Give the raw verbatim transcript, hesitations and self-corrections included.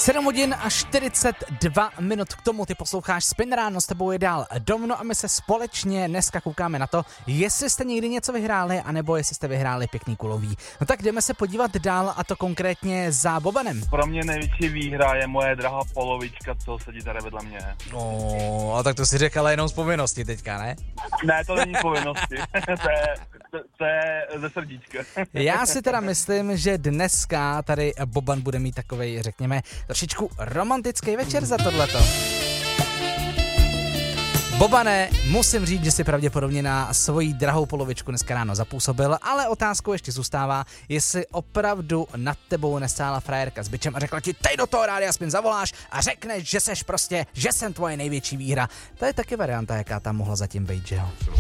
sedm hodin a čtyřicet dva minut k tomu, ty posloucháš Spin Ráno, s tebou je dál Domno a my se společně dneska koukáme na to, jestli jste někdy něco vyhráli, anebo jestli jste vyhráli pěkný kulový. No tak jdeme se podívat dál, a to konkrétně za Bobanem. Pro mě největší výhra je moje drahá polovička, co sedí tady vedle mě. No, a tak to si řekl ale jenom z povinnosti teďka, ne? Ne, to není povinnosti, to, je, to, to je ze srdíčka. Já si teda myslím, že dneska tady Boban bude mít takovej, řekněme, trošičku romantický večer za tohleto. Bobane, musím říct, že si pravděpodobně na svoji drahou polovičku dneska ráno zapůsobil, ale otázkou ještě zůstává, jestli opravdu nad tebou nestála frajerka s bičem a řekla ti, teď do toho Rádia Spin zavoláš a řekneš, že seš prostě, že jsem tvoje největší výhra. To je taky varianta, jaká tam mohla zatím být, že jo?